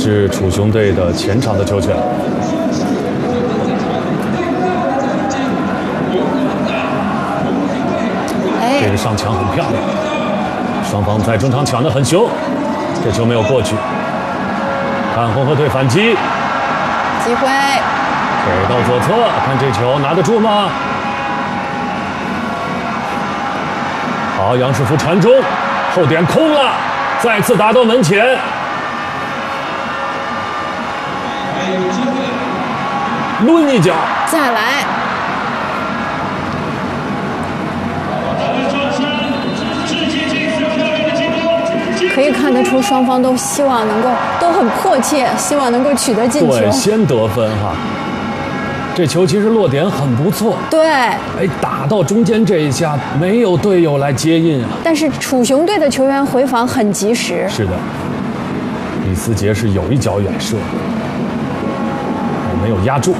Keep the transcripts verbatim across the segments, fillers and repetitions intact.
是楚雄队的前场的球权。 哎， 这个上抢很漂亮，双方在中场抢得很凶，这球没有过去。看红河队反击， 机会给到左侧，看这球拿得住吗？好，杨世福传中，后点空了，再次打到门前。抡一脚， 再来。可以看得出，双方都希望能够，都很迫切，希望能够取得进球。 对，先得分哈。这球其实落点很不错。 对。 哎，打到中间这一下，没有队友来接应啊。 但是楚雄队的球员回防很及时。 是的。李思杰是有一脚远射，没有压住。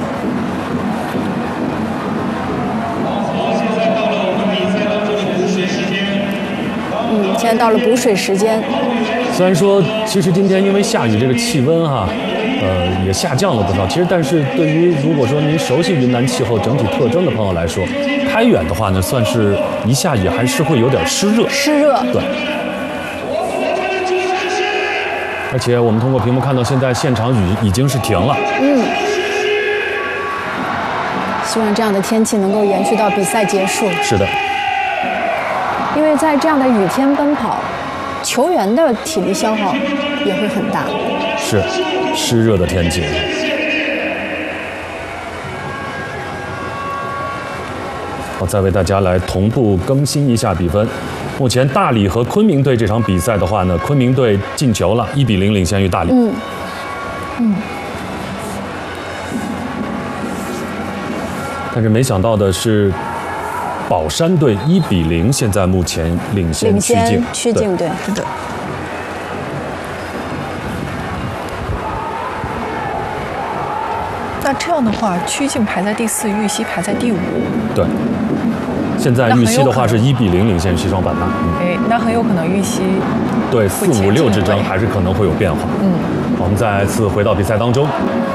嗯，现在到了补水时间。 虽然说，其实今天因为下雨，这个气温哈，呃，也下降了不少。其实，但是对于如果说您熟悉云南气候整体特征的朋友来说，开远的话呢，算是一下雨还是会有点湿热。 湿热。 对。而且我们通过屏幕看到，现在现场雨已经是停了。 嗯。希望这样的天气能够延续到比赛结束。 是的。 因为在这样的雨天奔跑，球员的体力消耗也会很大。 是，湿热的天气。我再为大家来同步更新一下比分。目前大理和昆明队这场比赛的话呢，昆明队进球了，一比零领先于大理。 嗯。嗯。 但是没想到的是，宝山队一比零，现在目前领先曲靖。 曲靖队，是的。 那这样的话，曲靖排在第四，玉溪排在第五。 对。现在玉溪的话是一比零领先西双版纳。 哎、嗯，那很有可能玉溪对四五六之争还是可能会有变化。 嗯， 我们再次回到比赛当中。